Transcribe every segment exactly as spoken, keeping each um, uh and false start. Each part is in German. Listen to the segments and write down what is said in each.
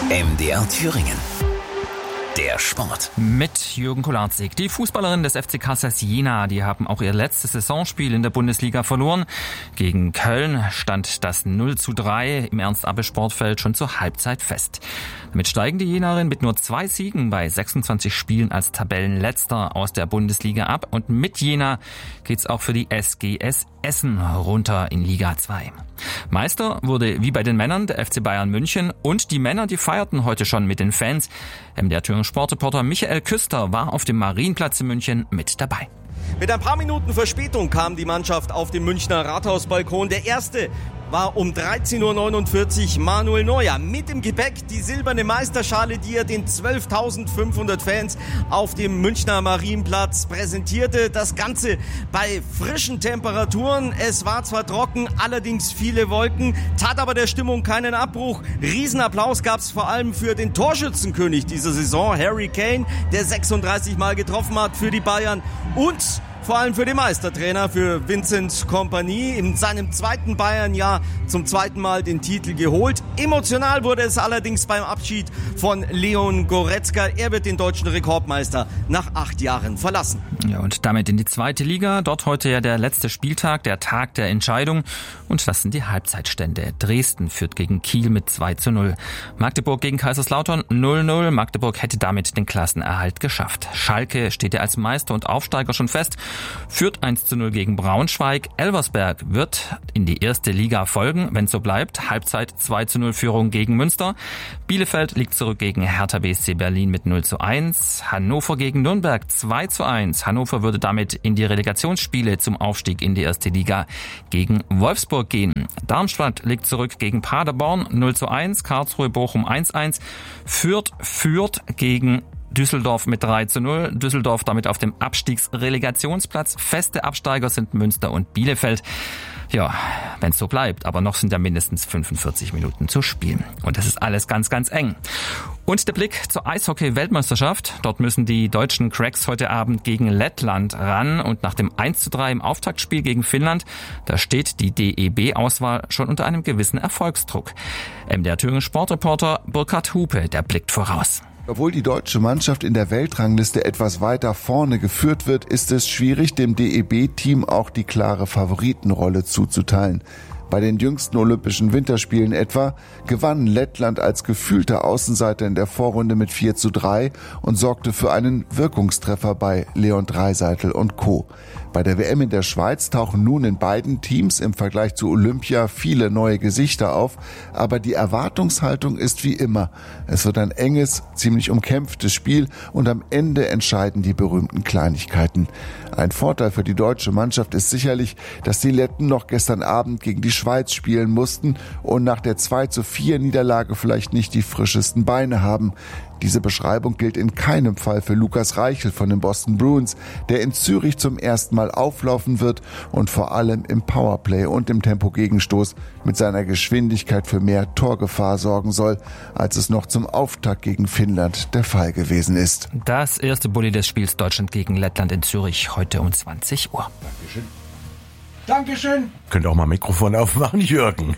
M D R Thüringen. Der Sport. Mit Jürgen Kolarzig. Die Fußballerinnen des F C Kassel Jena, die haben auch ihr letztes Saisonspiel in der Bundesliga verloren. Gegen Köln stand das null zu drei im Ernst-Abbe-Sportfeld schon zur Halbzeit fest. Damit steigen die Jenerinnen mit nur zwei Siegen bei sechsundzwanzig Spielen als Tabellenletzter aus der Bundesliga ab. Und mit Jena geht's auch für die S G S Essen runter in Liga zwei. Meister wurde wie bei den Männern der F C Bayern München, und die Männer, die feierten heute schon mit den Fans. Der Thüringer Sportreporter Michael Küster war auf dem Marienplatz in München mit dabei. Mit ein paar Minuten Verspätung kam die Mannschaft auf den Münchner Rathausbalkon. Der erste war um dreizehn Uhr neunundvierzig Manuel Neuer. Mit im Gepäck die silberne Meisterschale, die er den zwölftausendfünfhundert Fans auf dem Münchner Marienplatz präsentierte. Das Ganze bei frischen Temperaturen. Es war zwar trocken, allerdings viele Wolken, tat aber der Stimmung keinen Abbruch. Riesenapplaus gab es vor allem für den Torschützenkönig dieser Saison, Harry Kane, der sechsunddreißig Mal getroffen hat für die Bayern, und vor allem für den Meistertrainer, für Vincent Kompany, in seinem zweiten Bayern-Jahr zum zweiten Mal den Titel geholt. Emotional wurde es allerdings beim Abschied von Leon Goretzka. Er wird den deutschen Rekordmeister nach acht Jahren verlassen. Ja, und damit in die zweite Liga. Dort heute ja der letzte Spieltag, der Tag der Entscheidung. Und das sind die Halbzeitstände. Dresden führt gegen Kiel mit zwei zu null. Magdeburg gegen Kaiserslautern null null. Magdeburg hätte damit den Klassenerhalt geschafft. Schalke steht ja als Meister und Aufsteiger schon fest. Führt eins zu null gegen Braunschweig. Elversberg wird in die erste Liga folgen, wenn es so bleibt. Halbzeit zwei zu null Führung gegen Münster. Bielefeld liegt zurück gegen Hertha B S C Berlin mit null zu eins. Hannover gegen Nürnberg zwei zu eins. Hannover würde damit in die Relegationsspiele zum Aufstieg in die erste Liga gegen Wolfsburg gehen. Darmstadt liegt zurück gegen Paderborn null zu eins. Karlsruhe Bochum eins zu eins. Fürth führt gegen Düsseldorf mit drei zu null. Düsseldorf damit auf dem Abstiegsrelegationsplatz. Feste Absteiger sind Münster und Bielefeld. Ja, wenn es so bleibt. Aber noch sind ja mindestens fünfundvierzig Minuten zu spielen. Und das ist alles ganz, ganz eng. Und der Blick zur Eishockey-Weltmeisterschaft. Dort müssen die deutschen Cracks heute Abend gegen Lettland ran. Und nach dem eins zu drei im Auftaktspiel gegen Finnland, da steht die D E B-Auswahl schon unter einem gewissen Erfolgsdruck. M D R Thüringen Sportreporter Burkhard Hupe, der blickt voraus. Obwohl die deutsche Mannschaft in der Weltrangliste etwas weiter vorne geführt wird, ist es schwierig, dem D E B-Team auch die klare Favoritenrolle zuzuteilen. Bei den jüngsten Olympischen Winterspielen etwa gewann Lettland als gefühlter Außenseiter in der Vorrunde mit vier zu drei und sorgte für einen Wirkungstreffer bei Leon Draisaitl und Co. Bei der W M in der Schweiz tauchen nun in beiden Teams im Vergleich zu Olympia viele neue Gesichter auf, aber die Erwartungshaltung ist wie immer. Es wird ein enges, ziemlich umkämpftes Spiel und am Ende entscheiden die berühmten Kleinigkeiten. Ein Vorteil für die deutsche Mannschaft ist sicherlich, dass die Letten noch gestern Abend gegen die Schweiz spielen mussten und nach der zwei zu vier Niederlage vielleicht nicht die frischesten Beine haben. Diese Beschreibung gilt in keinem Fall für Lukas Reichel von den Boston Bruins, der in Zürich zum ersten Mal auflaufen wird und vor allem im Powerplay und im Tempogegenstoß mit seiner Geschwindigkeit für mehr Torgefahr sorgen soll, als es noch zum Auftakt gegen Finnland der Fall gewesen ist. Das erste Bulli des Spiels Deutschland gegen Lettland in Zürich heute um zwanzig Uhr. Dankeschön. Dankeschön. Könnt auch mal Mikrofon aufmachen, Jürgen.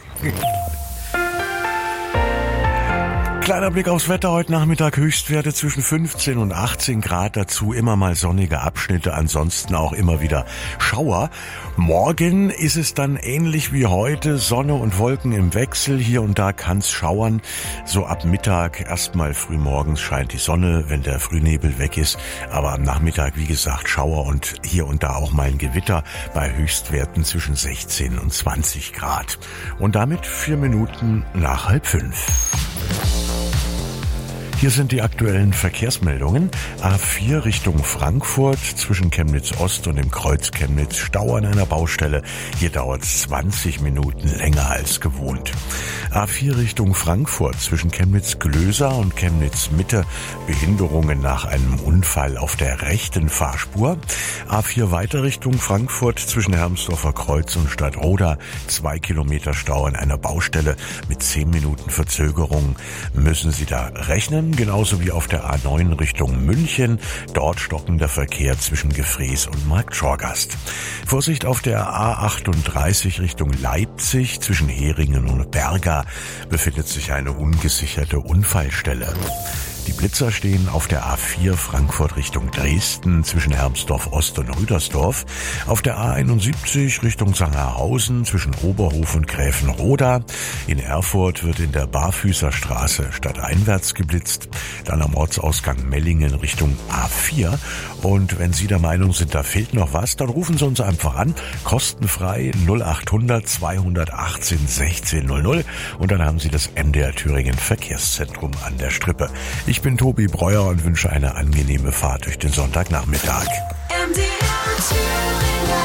Kleiner Blick aufs Wetter heute Nachmittag. Höchstwerte zwischen fünfzehn und achtzehn Grad, dazu immer mal sonnige Abschnitte, ansonsten auch immer wieder Schauer. Morgen ist es dann ähnlich wie heute, Sonne und Wolken im Wechsel. Hier und da kann's schauern. So ab Mittag, erstmal frühmorgens scheint die Sonne, wenn der Frühnebel weg ist. Aber am Nachmittag, wie gesagt, Schauer und hier und da auch mal ein Gewitter bei Höchstwerten zwischen sechzehn und zwanzig Grad. Und damit vier Minuten nach halb fünf. Hier sind die aktuellen Verkehrsmeldungen. A vier Richtung Frankfurt zwischen Chemnitz Ost und dem Kreuz Chemnitz Stau an einer Baustelle. Hier dauert es zwanzig Minuten länger als gewohnt. A vier Richtung Frankfurt zwischen Chemnitz Glöser und Chemnitz Mitte. Behinderungen nach einem Unfall auf der rechten Fahrspur. A vier weiter Richtung Frankfurt zwischen Hermsdorfer Kreuz und Stadtroda. Zwei Kilometer Stau an einer Baustelle mit zehn Minuten Verzögerung. Müssen Sie da rechnen? Thüringen, genauso wie auf der A neun Richtung München. Dort stockender Verkehr zwischen Gefrees und Marktschorgast. Vorsicht auf der A achtunddreißig Richtung Leipzig. Zwischen Heringen und Berga befindet sich eine ungesicherte Unfallstelle. Die Blitzer stehen auf der A vier Frankfurt Richtung Dresden zwischen Hermsdorf Ost und Rüdersdorf, auf der A einundsiebzig Richtung Sangerhausen zwischen Oberhof und Gräfenroda. In Erfurt wird in der Barfüßerstraße stadteinwärts geblitzt, dann am Ortsausgang Mellingen Richtung A vier. Und wenn Sie der Meinung sind, da fehlt noch was, dann rufen Sie uns einfach an, kostenfrei null achthundert zweihundertachtzehn sechzehn null null und dann haben Sie das M D R Thüringen Verkehrszentrum an der Strippe. Ich bin Tobi Breuer und wünsche eine angenehme Fahrt durch den Sonntagnachmittag. M D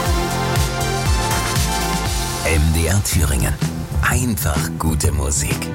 R Thüringen. M D R Thüringen. Einfach gute Musik.